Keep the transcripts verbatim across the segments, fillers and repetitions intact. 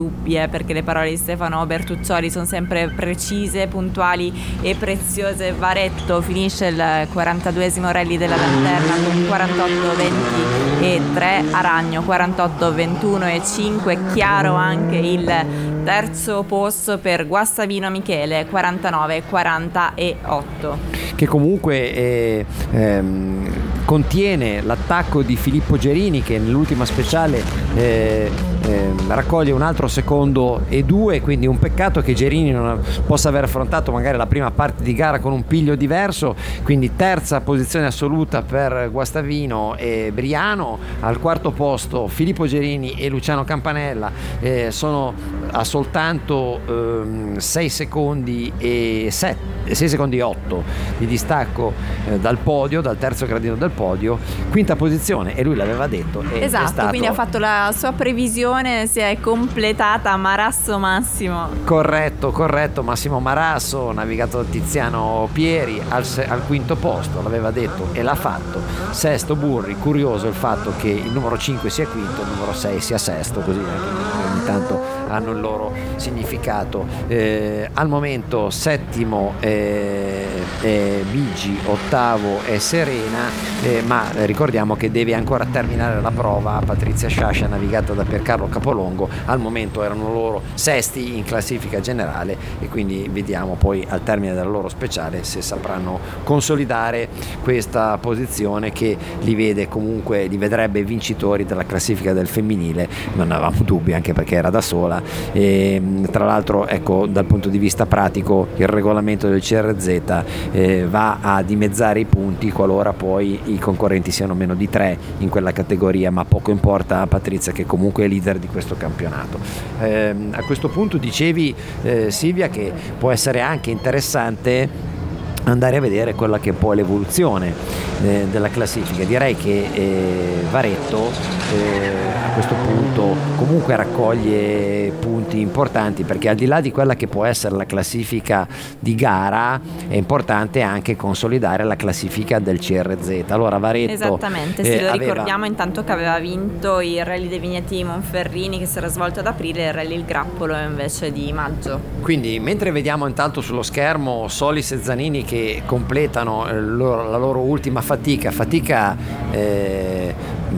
dubbi, eh, perché le parole di Stefano Bertuccioli sono sempre precise, puntuali e preziose. Varetto finisce il quarantaduesimo rally della Lanterna con quarantotto venti e tre, Aragno quarantotto ventuno e cinque, chiaro anche il terzo posto per Guastavino Michele quarantanove quaranta e otto, che comunque è, ehm, contiene l'attacco di Filippo Gerini, che nell'ultima speciale eh, eh, raccoglie un altro secondo e due, quindi un peccato che Gerini non possa aver affrontato magari la prima parte di gara con un piglio diverso. Quindi terza posizione assoluta per Guastavino e Briano. Al quarto posto Filippo Gerini e Luciano Campanella, eh, sono a soltanto ehm, sei secondi e sette, sei secondi e otto di distacco eh, dal podio, dal terzo gradino del podio. Quinta posizione, e lui l'aveva detto, e esatto, è stato... quindi ha fatto la sua previsione, si è completata. Marasso Massimo, corretto, corretto Massimo Marasso, navigato da Tiziano Pieri al, se- al quinto posto, l'aveva detto e l'ha fatto. Sesto Burri, curioso il fatto che il numero cinque sia quinto, il numero sei sia sesto, così anche ogni tanto hanno il loro significato. Eh, al momento settimo eh, eh, Bigi, ottavo è Serena, eh, ma ricordiamo che deve ancora terminare la prova Patrizia Sciascia, navigata da Piercarlo Capolongo. Al momento erano loro sesti in classifica generale, e quindi vediamo poi al termine della loro speciale se sapranno consolidare questa posizione che li vede comunque, li vedrebbe vincitori della classifica del femminile. Non avevamo dubbi, anche perché era da sola. E tra l'altro, ecco, dal punto di vista pratico il regolamento del C R Z eh, va a dimezzare i punti qualora poi i concorrenti siano meno di tre in quella categoria, ma poco importa a Patrizia, che comunque è leader di questo campionato. Eh, a questo punto dicevi, eh, Silvia, che può essere anche interessante andare a vedere quella che poi è l'evoluzione eh, della classifica. Direi che eh, Varetto eh, a questo punto comunque raccoglie punti importanti, perché al di là di quella che può essere la classifica di gara è importante anche consolidare la classifica del C R Z. Allora Varetto, esattamente, sì, eh, lo aveva... ricordiamo intanto che aveva vinto il rally dei Vigneti di Monferrini, che si era svolto ad aprile, e il rally il Grappolo invece di maggio. Quindi mentre vediamo intanto sullo schermo Solis e Zanini che completano eh, loro, la loro ultima fatica fatica eh,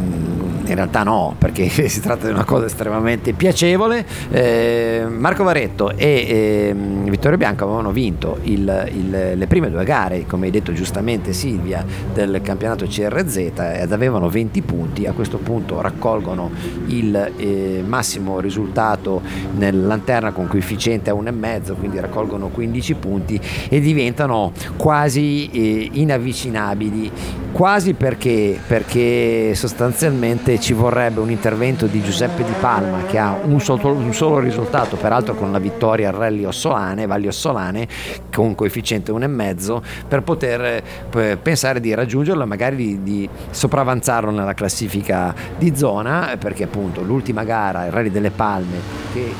in realtà no, perché si tratta di una cosa estremamente piacevole. eh, Marco Varetto e eh, Vittorio Bianco avevano vinto il, il, le prime due gare, come hai detto giustamente Silvia, del campionato C R Z, ed avevano venti punti. A questo punto raccolgono il eh, massimo risultato nella Lanterna con coefficiente a uno e mezzo, quindi raccolgono quindici punti e diventano quasi eh, inavvicinabili, quasi perché perché sostanzialmente ci vorrebbe un intervento di Giuseppe Di Palma, che ha un solo, un solo risultato, peraltro con la vittoria al Rally Ossolane, Valli Ossolane, con coefficiente uno e mezzo, per poter eh, pensare di raggiungerlo e magari di, di sopravanzarlo nella classifica di zona, perché appunto l'ultima gara, il Rally delle Palme, che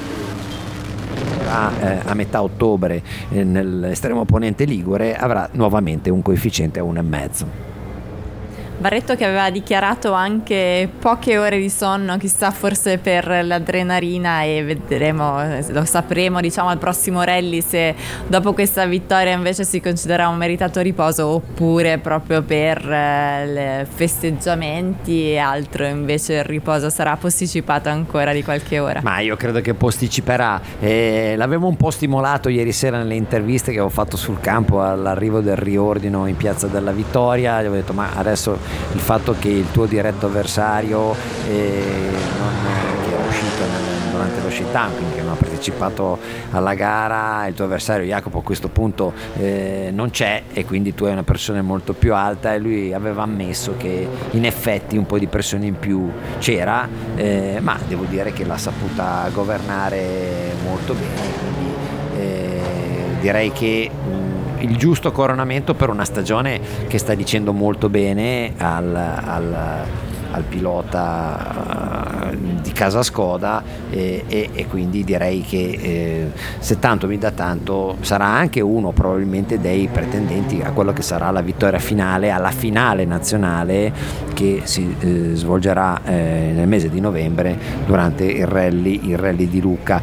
a, eh, a metà ottobre eh, nell'estremo opponente ligure, avrà nuovamente un coefficiente a uno e mezzo. Varetto che aveva dichiarato anche poche ore di sonno, chissà, forse per l'adrenalina, e vedremo, lo sapremo diciamo al prossimo rally, se dopo questa vittoria invece si considera un meritato riposo oppure proprio per eh, festeggiamenti e altro invece il riposo sarà posticipato ancora di qualche ora. Ma io credo che posticiperà. Eh, l'avevo un po' stimolato ieri sera nelle interviste che avevo fatto sul campo all'arrivo del riordino in Piazza della Vittoria. Gli avevo detto: ma adesso il fatto che il tuo diretto avversario eh, non, che era uscito nel, durante lo showdown, quindi che non ha partecipato alla gara, il tuo avversario Jacopo a questo punto eh, non c'è, e quindi tu hai una pressione molto più alta, e lui aveva ammesso che in effetti un po' di pressione in più c'era, eh, ma devo dire che l'ha saputa governare molto bene, quindi eh, direi che mh, il giusto coronamento per una stagione che sta dicendo molto bene al, al, al pilota eh, di casa Skoda, e, e, e quindi direi che eh, se tanto mi dà tanto sarà anche uno probabilmente dei pretendenti a quello che sarà la vittoria finale, alla finale nazionale che si eh, svolgerà eh, nel mese di novembre durante il rally, il rally di Lucca.